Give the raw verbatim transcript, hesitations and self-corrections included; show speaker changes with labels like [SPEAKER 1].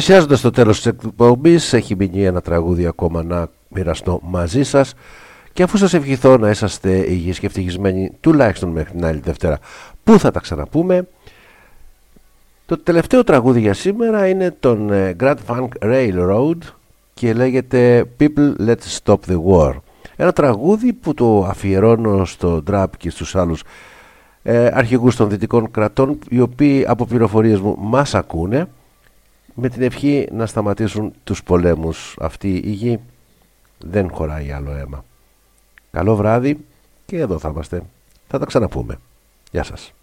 [SPEAKER 1] Πλησιάζοντας το τέλος της εκπομπής, έχει μείνει ένα τραγούδι ακόμα να μοιραστώ μαζί σας. Και αφού σας ευχηθώ να είσαστε υγιείς και ευτυχισμένοι τουλάχιστον μέχρι την άλλη Δευτέρα που θα τα ξαναπούμε, το τελευταίο τραγούδι για σήμερα είναι των Grand Funk Railroad και λέγεται People Let's Stop the War. Ένα τραγούδι που το αφιερώνω στο Ντραπ και στους άλλους ε, αρχηγούς των δυτικών κρατών, οι οποίοι από πληροφορίες μου μας ακούνε, με την ευχή να σταματήσουν τους πολέμους. Αυτή η γη δεν χωράει άλλο αίμα. Καλό βράδυ και εδώ θα είμαστε. Θα τα ξαναπούμε. Γεια σας.